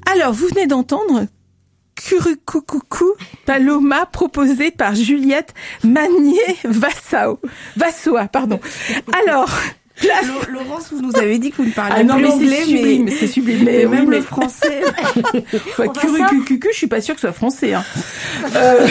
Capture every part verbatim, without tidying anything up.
Alors, vous venez d'entendre Curucucucu Paloma, proposé par Juliette Magnier-Vassao. Vassoa, pardon. Alors, place... Laurence, vous nous avez dit que vous ne parliez ah non, plus mais anglais, c'est sublime, mais c'est sublime. Mais même oui, le mais... français. Enfin, Curucucucu, je suis pas sûre que ce soit français. Hein. Euh...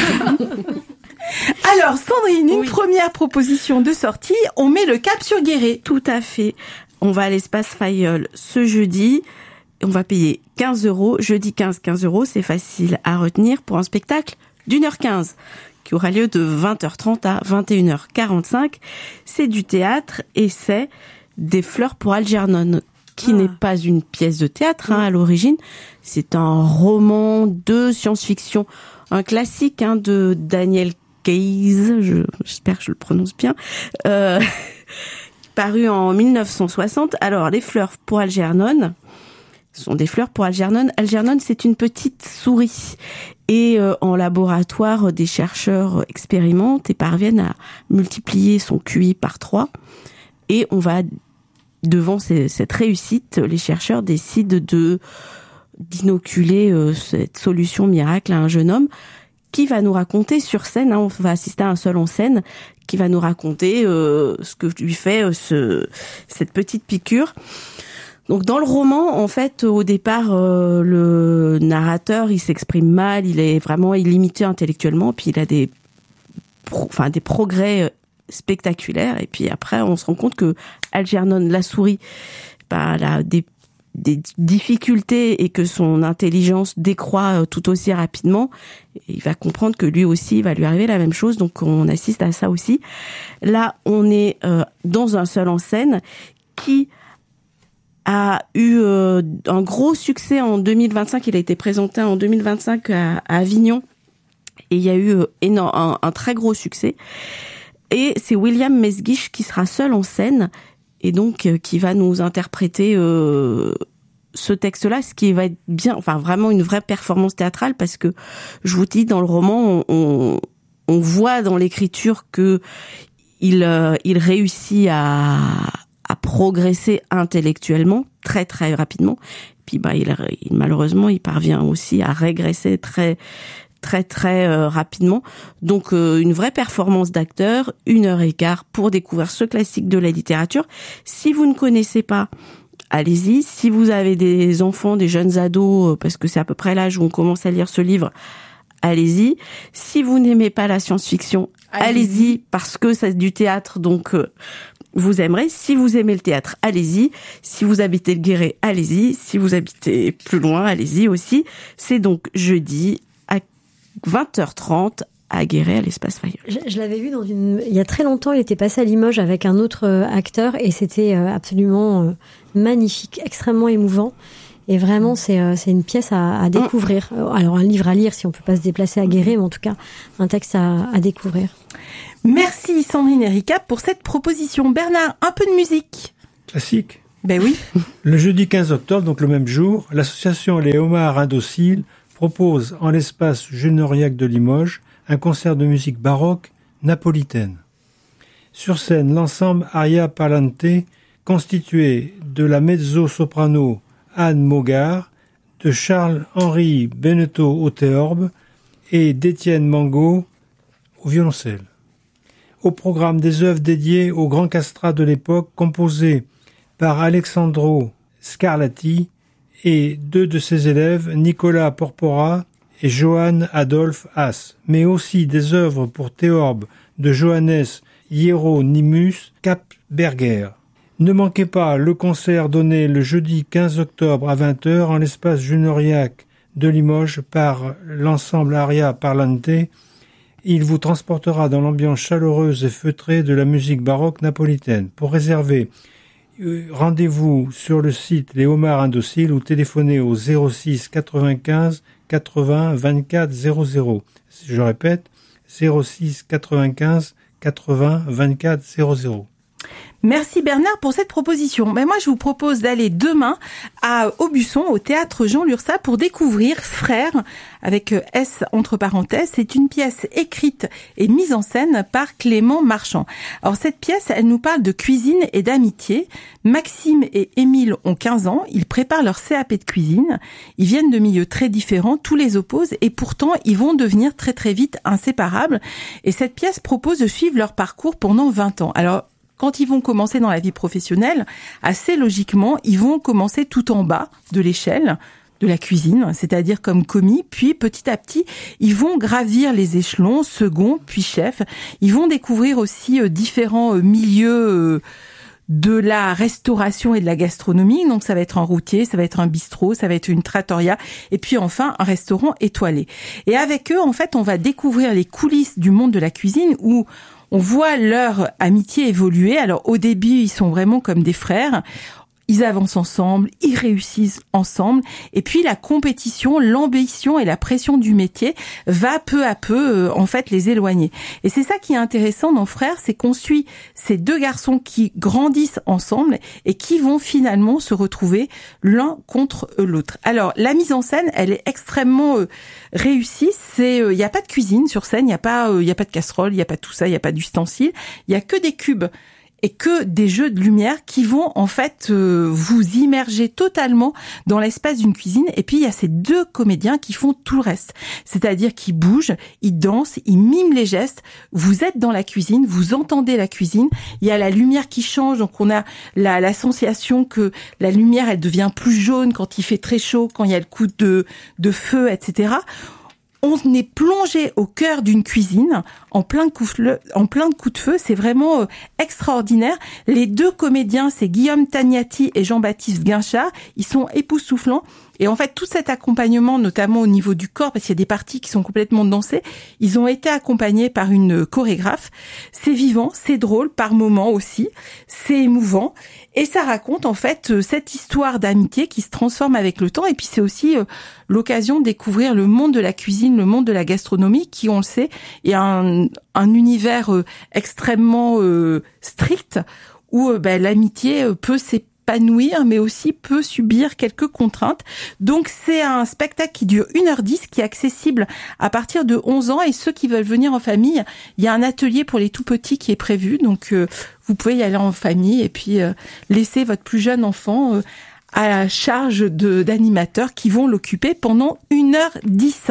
Alors, Sandrine, une oui. première proposition de sortie, on met le cap sur Guéret. Tout à fait. On va à l'espace Fayolle ce jeudi. On va payer quinze euros. Jeudi quinze, quinze euros, c'est facile à retenir pour un spectacle d'une heure quinze qui aura lieu de vingt heures trente à vingt et une heures quarante-cinq. C'est du théâtre et c'est Des fleurs pour Algernon, qui ah. n'est pas une pièce de théâtre hein, à l'origine. C'est un roman de science-fiction, un classique hein, de Daniel Keyes, je, j'espère que je le prononce bien, euh, paru en mille neuf cent soixante. Alors, les fleurs pour Algernon sont des fleurs pour Algernon. Algernon, c'est une petite souris. Et euh, en laboratoire, des chercheurs expérimentent et parviennent à multiplier son Q I par trois. Et on va, devant ces, cette réussite, les chercheurs décident de d'inoculer euh, cette solution miracle à un jeune homme qui va nous raconter sur scène, hein, on va assister à un seul en scène, qui va nous raconter euh, ce que lui fait euh, ce, cette petite piqûre. Donc dans le roman, en fait, au départ, euh, le narrateur, il s'exprime mal, il est vraiment illimité intellectuellement, puis il a des, pro, enfin des progrès spectaculaires. Et puis après, on se rend compte que Algernon, la souris, bah, elle a des des difficultés et que son intelligence décroît tout aussi rapidement, il va comprendre que lui aussi, il va lui arriver la même chose. Donc, on assiste à ça aussi. Là, on est euh, dans un seul en scène qui a eu euh, un gros succès en deux mille vingt-cinq. Il a été présenté en deux mille vingt-cinq à, à Avignon. Et il y a eu euh, énorme, un, un très gros succès. Et c'est William Mesguich qui sera seul en scène et donc euh, qui va nous interpréter euh, ce texte-là, ce qui va être bien, enfin vraiment une vraie performance théâtrale, parce que je vous dis, dans le roman, on, on, on voit dans l'écriture que il, euh, il réussit à, à progresser intellectuellement très très rapidement. Puis bah il, il malheureusement il parvient aussi à régresser très très très euh, rapidement. Donc euh, une vraie performance d'acteur, une heure et quart pour découvrir ce classique de la littérature. Si vous ne connaissez pas, allez-y. Si vous avez des enfants, des jeunes ados, euh, parce que c'est à peu près l'âge où on commence à lire ce livre, allez-y. Si vous n'aimez pas la science-fiction, allez-y, allez-y parce que c'est du théâtre, donc euh, vous aimerez. Si vous aimez le théâtre, allez-y. Si vous habitez le Guéret, allez-y. Si vous habitez plus loin, allez-y aussi. C'est donc jeudi à vingt heures trente à Guéret, à l'espace Fayolle. Je, je l'avais vu dans une... Il y a très longtemps, il était passé à Limoges avec un autre euh, acteur et c'était euh, absolument euh, magnifique, extrêmement émouvant. Et vraiment, c'est, euh, c'est une pièce à, à découvrir. Alors, un livre à lire si on peut pas se déplacer à Guéret, mais en tout cas, un texte à, à découvrir. Merci Sandrine et Rika pour cette proposition. Bernard, un peu de musique. Classique. Ben oui. Le jeudi quinze octobre, donc le même jour, l'association Les Homards Indociles propose en l'espace Genoriac de Limoges un concert de musique baroque napolitaine. Sur scène, l'ensemble Aria Parlante, constitué de la mezzo-soprano Anne Mogard, de Charles-Henri Beneteau au théorbe et d'Étienne Mangot au violoncelle. Au programme, des œuvres dédiées aux grands castrats de l'époque, composées par Alexandro Scarlatti et deux de ses élèves, Nicolas Porpora et Johann Adolphe Haas, mais aussi des œuvres pour théorbe de Johannes Hieronymus Kapberger. Ne manquez pas le concert donné le jeudi quinze octobre à vingt heures en l'espace Junoriac de Limoges par l'ensemble Aria Parlante. Il vous transportera dans l'ambiance chaleureuse et feutrée de la musique baroque napolitaine. Pour réserver, rendez-vous sur le site Les Homards Indociles ou téléphonez au zéro six quatre-vingt-quinze quatre-vingts vingt-quatre zéro zéro. Je répète, zéro six quatre-vingt-quinze quatre-vingts vingt-quatre zéro zéro. Merci Bernard pour cette proposition. Mais moi, je vous propose d'aller demain à Aubusson, au théâtre Jean Lurçat, pour découvrir Frères, avec S entre parenthèses. C'est une pièce écrite et mise en scène par Clément Marchand. Alors cette pièce, elle nous parle de cuisine et d'amitié. Maxime et Émile ont quinze ans, ils préparent leur C A P de cuisine. Ils viennent de milieux très différents, tous les opposent, et pourtant ils vont devenir très très vite inséparables. Et cette pièce propose de suivre leur parcours pendant vingt ans. Alors, quand ils vont commencer dans la vie professionnelle, assez logiquement, ils vont commencer tout en bas de l'échelle de la cuisine, c'est-à-dire comme commis, puis petit à petit, ils vont gravir les échelons, second, puis chef. Ils vont découvrir aussi euh, différents euh, milieux euh, de la restauration et de la gastronomie. Donc ça va être un routier, ça va être un bistrot, ça va être une trattoria, et puis enfin un restaurant étoilé. Et avec eux, en fait, on va découvrir les coulisses du monde de la cuisine où on voit leur amitié évoluer. Alors au début, ils sont vraiment comme des frères. Ils avancent ensemble, ils réussissent ensemble. Et puis la compétition, l'ambition et la pression du métier va peu à peu, euh, en fait, les éloigner. Et c'est ça qui est intéressant dans Frères, c'est qu'on suit ces deux garçons qui grandissent ensemble et qui vont finalement se retrouver l'un contre l'autre. Alors la mise en scène, elle est extrêmement euh, réussie. C'est, il euh, n'y a pas de cuisine sur scène, il n'y a pas, il euh, y a pas de casserole, il n'y a pas tout ça, il n'y a pas d'ustensiles, il y a que des cubes et que des jeux de lumière qui vont en fait euh, vous immerger totalement dans l'espace d'une cuisine. Et puis il y a ces deux comédiens qui font tout le reste, c'est-à-dire qu'ils bougent, ils dansent, ils miment les gestes. Vous êtes dans la cuisine, vous entendez la cuisine. Il y a la lumière qui change, donc on a la, la sensation que la lumière elle devient plus jaune quand il fait très chaud, quand il y a le coup de, de feu, et cetera. On est plongé au cœur d'une cuisine, en plein coup de, en plein coup de feu. C'est vraiment euh, extraordinaire. Les deux comédiens, c'est Guillaume Tagnati et Jean-Baptiste Guinchard. Ils sont époustouflants. Et en fait, tout cet accompagnement, notamment au niveau du corps, parce qu'il y a des parties qui sont complètement dansées, ils ont été accompagnés par une chorégraphe. C'est vivant, c'est drôle, par moments aussi. C'est émouvant. Et ça raconte, en fait, cette histoire d'amitié qui se transforme avec le temps. Et puis, c'est aussi euh, l'occasion de découvrir le monde de la cuisine, le monde de la gastronomie, qui, on le sait, est un, un univers euh, extrêmement euh, strict, où euh, ben, l'amitié euh, peut s'épanouir, épanouir, mais aussi peut subir quelques contraintes. Donc c'est un spectacle qui dure une heure dix, qui est accessible à partir de onze ans, et ceux qui veulent venir en famille, il y a un atelier pour les tout petits qui est prévu, donc euh, vous pouvez y aller en famille et puis euh, laisser votre plus jeune enfant euh, à la charge de, d'animateurs qui vont l'occuper pendant une heure dix.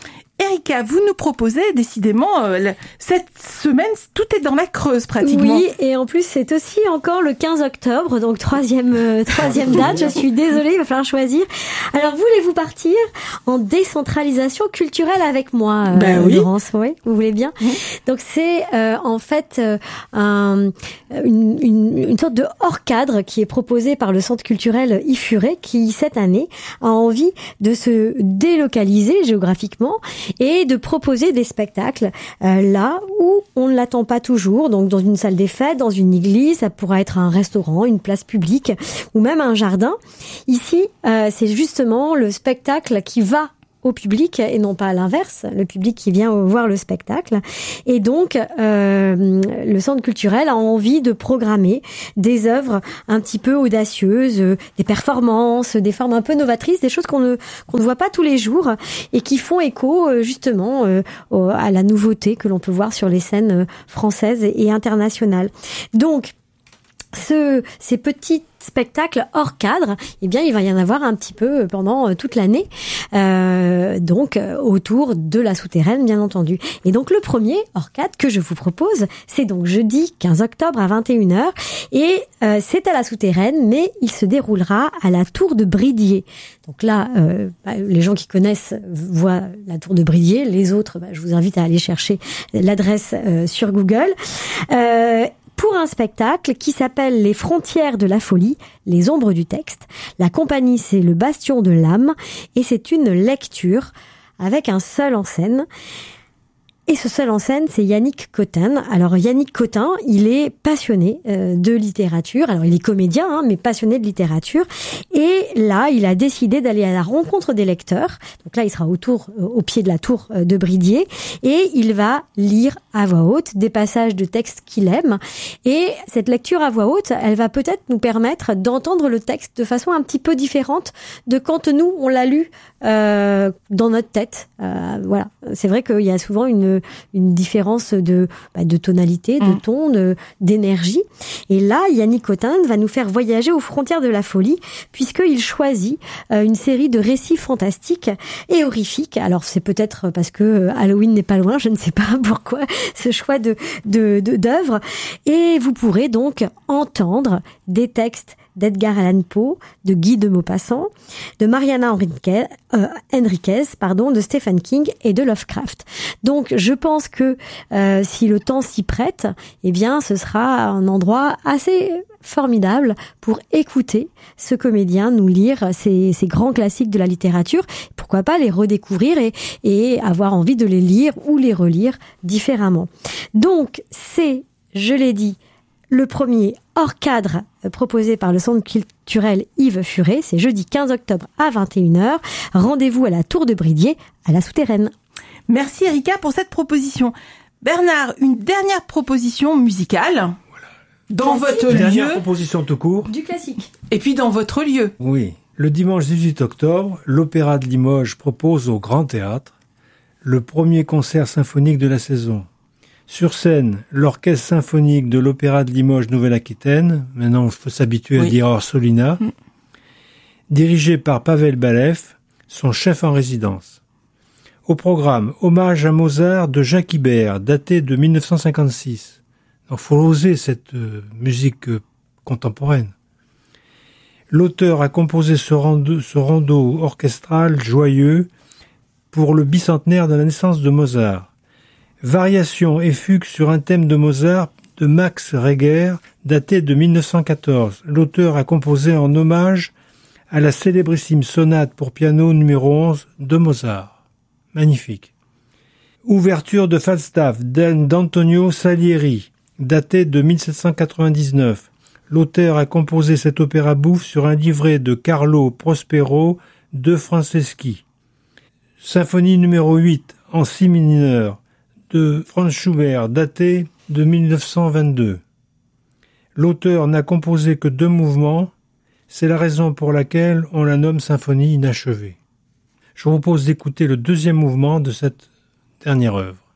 Erika, vous nous proposez décidément euh, cette semaine, tout est dans la Creuse pratiquement. Oui, et en plus c'est aussi encore le quinze octobre, donc troisième euh, troisième date. Je suis désolée, il va falloir choisir. Alors voulez-vous partir en décentralisation culturelle avec moi, euh, ben oui. Laurence? Oui, vous voulez bien. Mmh. Donc c'est euh, en fait euh, un, une, une, une sorte de hors cadre qui est proposé par le Centre culturel Ifuré, qui cette année a envie de se délocaliser géographiquement et de proposer des spectacles euh, là où on ne l'attend pas toujours, donc dans une salle des fêtes, dans une église, ça pourra être un restaurant, une place publique ou même un jardin. Ici, euh, c'est justement le spectacle qui va au public et non pas à l'inverse, le public qui vient voir le spectacle. Et donc, euh, le Centre culturel a envie de programmer des œuvres un petit peu audacieuses, euh, des performances, des formes un peu novatrices, des choses qu'on ne qu'on ne voit pas tous les jours et qui font écho euh, justement euh, à la nouveauté que l'on peut voir sur les scènes françaises et internationales. Donc, ce, ces petits spectacles hors cadre, eh bien, il va y en avoir un petit peu pendant toute l'année, euh, donc autour de la souterraine, bien entendu. Et donc, le premier hors cadre que je vous propose, c'est donc jeudi quinze octobre à vingt et une heures, et euh, c'est à la souterraine, mais il se déroulera à la tour de Bridier. Donc là, euh, bah, les gens qui connaissent voient la tour de Bridier, les autres, bah, je vous invite à aller chercher l'adresse euh, sur Google. Euh, pour un spectacle qui s'appelle Les frontières de la folie, les ombres du texte. La compagnie, c'est le Bastion de l'âme, et c'est une lecture avec un seul en scène. Et ce seul en scène, c'est Yannick Cotin. Alors Yannick Cotin, il est passionné euh, de littérature. Alors il est comédien, hein, mais passionné de littérature. Et là, il a décidé d'aller à la rencontre des lecteurs. Donc là, il sera autour, euh, au pied de la tour euh, de Bridier, et il va lire à voix haute des passages de textes qu'il aime. Et cette lecture à voix haute, elle va peut-être nous permettre d'entendre le texte de façon un petit peu différente de quand nous on l'a lu euh, dans notre tête. Euh, voilà, c'est vrai qu'il y a souvent une une différence de bah, de tonalité, de mmh. ton, de d'énergie. Et là, Yannick Cotin va nous faire voyager aux frontières de la folie, puisqu'il choisit euh, une série de récits fantastiques et horrifiques. Alors c'est peut-être parce que Halloween n'est pas loin, je ne sais pas pourquoi ce choix de de de d'œuvres. Et vous pourrez donc entendre des textes d'Edgar Allan Poe, de Guy de Maupassant, de Mariana Enriquez, euh, Enriquez, pardon, de Stephen King et de Lovecraft. Donc, je pense que euh, si le temps s'y prête, eh bien, ce sera un endroit assez formidable pour écouter ce comédien nous lire ces, ces grands classiques de la littérature. Pourquoi pas les redécouvrir et, et avoir envie de les lire ou les relire différemment. Donc, c'est, je l'ai dit, le premier hors cadre proposé par le Centre culturel Yves Furet. C'est jeudi quinze octobre à vingt et une heures. Rendez-vous à la Tour de Bridier, à la Souterraine. Merci Erika pour cette proposition. Bernard, une dernière proposition musicale. Voilà. Dans Classique. votre Dernière lieu. proposition tout court. Du classique. Et puis dans votre lieu. Oui. Le dimanche dix-huit octobre, l'Opéra de Limoges propose au Grand Théâtre le premier concert symphonique de la saison. Sur scène, l'Orchestre symphonique de l'Opéra de Limoges Nouvelle-Aquitaine, maintenant il faut s'habituer oui. à dire Orsolina, mm. dirigé par Pavel Balev, son chef en résidence. Au programme, hommage à Mozart de Jacques Ibert, daté de mille neuf cent cinquante-six. Il faut oser cette euh, musique euh, contemporaine. L'auteur a composé ce rondo, ce rondo orchestral joyeux pour le bicentenaire de la naissance de Mozart. Variations et fugues sur un thème de Mozart de Max Reger, daté de mille neuf cent quatorze. L'auteur a composé en hommage à la célébrissime sonate pour piano numéro onze de Mozart. Magnifique. Ouverture de Falstaff d'Antonio Salieri, daté de mille sept cent quatre-vingt-dix-neuf. L'auteur a composé cet opéra bouffe sur un livret de Carlo Prospero de Franceschi. Symphonie numéro huit en si mineur de Franz Schubert, daté de mille neuf cent vingt-deux. L'auteur n'a composé que deux mouvements, c'est la raison pour laquelle on la nomme symphonie inachevée. Je vous propose d'écouter le deuxième mouvement de cette dernière œuvre.